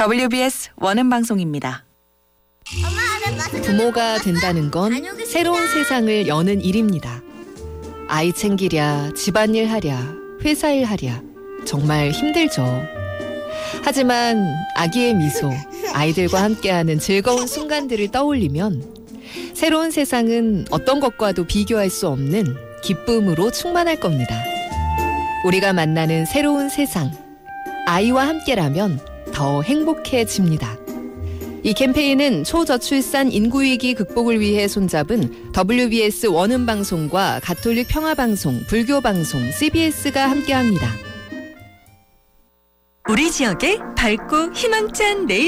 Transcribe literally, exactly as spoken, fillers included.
더블유비에스 원음 방송입니다. 부모가 된다는 건 새로운 세상을 여는 일입니다. 아이 챙기랴, 집안일 하랴, 회사일 하랴 정말 힘들죠. 하지만 아기의 미소, 아이들과 함께하는 즐거운 순간들을 떠올리면 새로운 세상은 어떤 것과도 비교할 수 없는 기쁨으로 충만할 겁니다. 우리가 만나는 새로운 세상, 아이와 함께라면 더 행복해집니다. 이 캠페인은 초저출산 인구위기 극복을 위해 손잡은 더블유비에스 원음방송과 가톨릭 평화방송, 불교방송, 씨비에스가 함께합니다. 우리 지역의 밝고 희망찬 내일